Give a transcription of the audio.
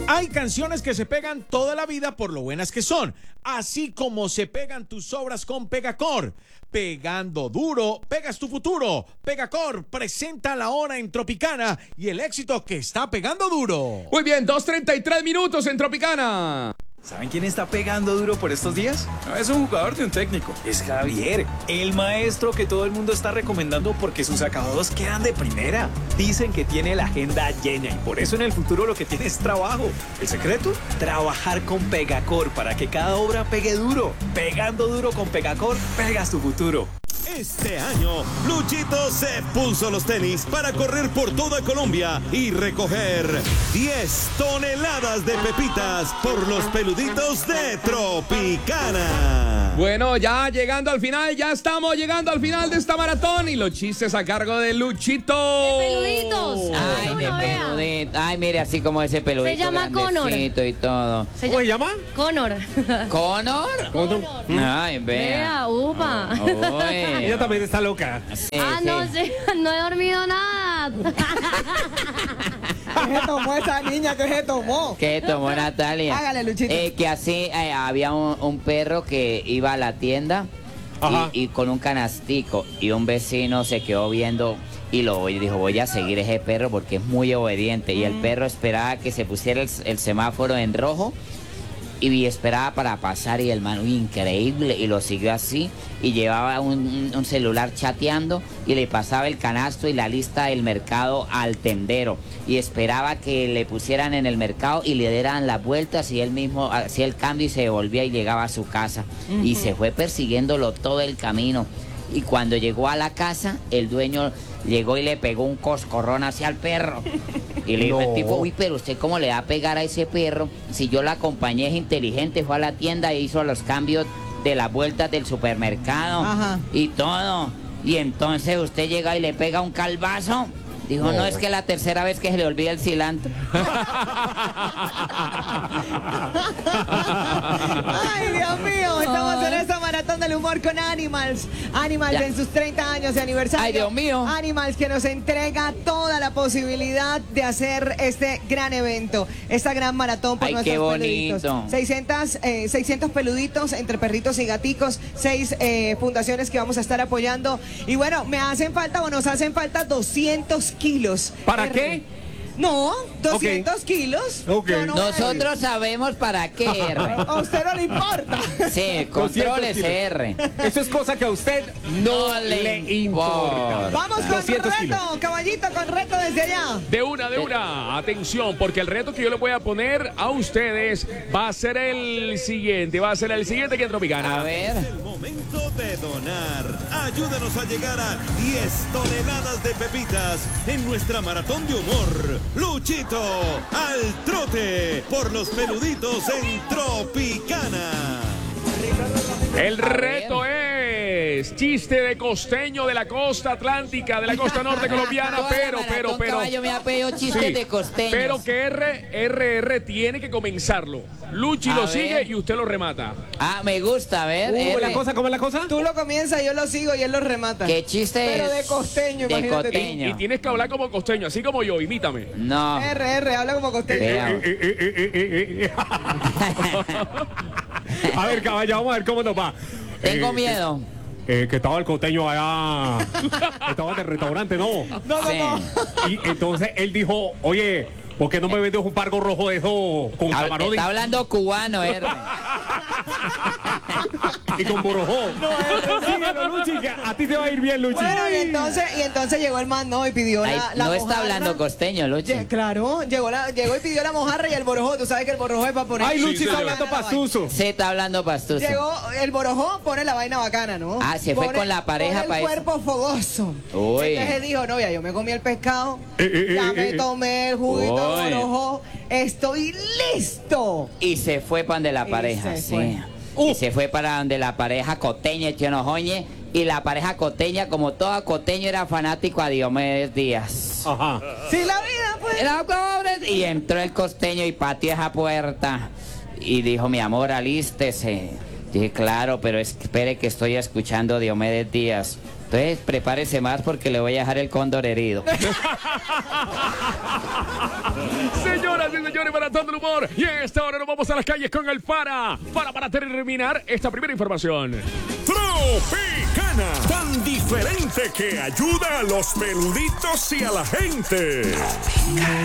Hay canciones que se pegan toda la vida por lo buenas que son, así como se pegan tus obras con Pegacor. Pegando duro, pegas tu futuro. Pegacor presenta la hora en Tropicana y el éxito que está pegando duro. Muy bien, 2:33 minutos en Tropicana. ¿Saben quién está pegando duro por estos días? No es un jugador de un técnico, es Javier, el maestro que todo el mundo está recomendando porque sus acabados quedan de primera. Dicen que tiene la agenda llena y por eso en el futuro lo que tiene es trabajo. ¿El secreto? Trabajar con Pegacor para que cada obra pegue duro. Pegando duro con Pegacor, pegas tu futuro. Este año, Luchito se puso los tenis para correr por toda Colombia y recoger 10 toneladas de pepitas por los peluditos de Tropicana. Bueno, ya llegando al final, ya estamos llegando al final de esta maratón y los chistes a cargo de Luchito. ¡De peluditos! Ay, de peludito. Ay, mire, así como ese peludito. Se llama Connor. Y todo. ¿Cómo se llama? Connor. ¿Connor? Ah, Ay, vea. Vea, upa. Uy. Ella también está loca. Sí, No sé, no he dormido nada. ¿Qué se tomó esa niña? ¿Qué se tomó? ¿Qué tomó Natalia? Hágale, Luchito. Que así había un perro que iba a la tienda y con un canastico y un vecino se quedó viendo y dijo, voy a seguir ese perro porque es muy obediente. Y el perro esperaba que se pusiera el semáforo en rojo y esperaba para pasar y el man, increíble, y lo siguió así y llevaba un celular chateando y le pasaba el canasto y la lista del mercado al tendero y esperaba que le pusieran en el mercado y le dieran las vueltas y él mismo hacía el cambio y se devolvía y llegaba a su casa y se fue persiguiéndolo todo el camino y cuando llegó a la casa el dueño llegó y le pegó un coscorrón hacia el perro. Y le dijo el tipo, uy, pero usted cómo le va a pegar a ese perro. Si yo la acompañé, es inteligente, fue a la tienda e hizo los cambios de las vueltas del supermercado y todo. Y entonces usted llega y le pega un calvazo. Dijo, no, es que la tercera vez que se le olvida el cilantro. Ay, Dios mío, estamos en esta maratón del humor con Animals. Animals en sus 30 años de aniversario. Ay, Dios mío. Animals que nos entrega toda la posibilidad de hacer este gran evento, esta gran maratón por nuestros qué bonito. peluditos. 600 peluditos entre perritos y gaticos, 6 fundaciones que vamos a estar apoyando. Y bueno, me hacen falta o nos hacen falta 200 kilos. ¿Para qué? No, 200 kilos. Okay. Nosotros sabemos para qué, R. A usted no le importa. Sí, controles R. Eso es cosa que a usted no le importa. Vamos con 200 reto, kilos. caballito, con reto desde allá. De una. Atención, porque el reto que yo le voy a poner a ustedes va a ser el siguiente. Va a ser el siguiente que en Tropicana. A ver. Es el momento de donar. Ayúdanos a llegar a 10 toneladas de pepitas en nuestra maratón de humor. Luchito al trote por los peluditos en Tropicana. El reto es chiste de costeño de la costa atlántica, de la costa norte colombiana, pero. Caballo me ha pedido chistes Sí, de costeños. pero que RR tiene que comenzarlo. Luchi A lo ver. sigue y usted lo remata. Ah, me gusta, a ver. R. ¿Cómo es la cosa? Tú lo comienzas, yo lo sigo y él lo remata. ¿Qué chiste Pero es? de costeño, De imagínate tú. costeño. Y tienes que hablar como costeño, así como yo, imítame. No. RR, habla como costeño. Vea. A ver, caballo, vamos a ver cómo nos va. Tengo miedo. Que estaba el costeño allá. Estaba en el restaurante, ¿no? Sí. Y entonces él dijo, oye, ¿por qué no me vendes un pargo rojo de eso con camarón Está hablando cubano, R. y con borojó? Síguelo, Luchi, que a ti te va a ir bien, Luchi. Bueno, y entonces llegó el man, ¿no? Y pidió Ay, la no está mojarra. hablando costeño, Luchi. Claro, llegó y pidió la mojarra y el borojó. Tú sabes que el borojó es para poner. Ay, Luchi Sí, está señor. hablando pastuso. Se está hablando pastuso. Llegó el borojó, pone la vaina bacana, ¿no? Ah, se fue con la pareja pone pa' el eso. cuerpo fogoso. Uy. Entonces dijo, no, ya yo me comí el pescado, ya me tomé el juguito Uy. de borojó, estoy listo. Y se fue para donde la Y pareja, se sí. fue. Y se fue para donde la pareja coteña, Chenojoñe. Y la pareja coteña, como toda coteño, era fanático a Diomedes Díaz. Ajá. Sí, la vida, pues. Era pobre. Y entró el costeño y pateó esa puerta. Y dijo, mi amor, alístese. Dije, claro, pero espere que estoy escuchando Diomedes Díaz. Entonces prepárese más porque le voy a dejar el cóndor herido. Señoras y señores, Maratón del Humor. Y a esta hora nos vamos a las calles con el para terminar esta primera información. Tropicana, tan diferente que ayuda a los peluditos y a la gente.